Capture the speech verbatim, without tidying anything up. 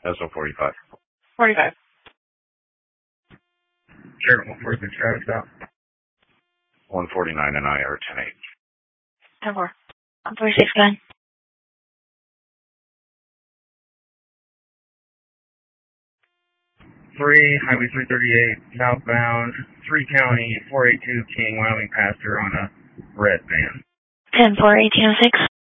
S O forty-five. forty-five. Sure, one forty-six traffic stop. one forty-nine and I are ten eight. ten four. one forty-six, go ahead. three, Highway three thirty-eight, southbound, three County, four eighty-two, King, Wyoming, passenger on a red van. ten four, eighteen oh six.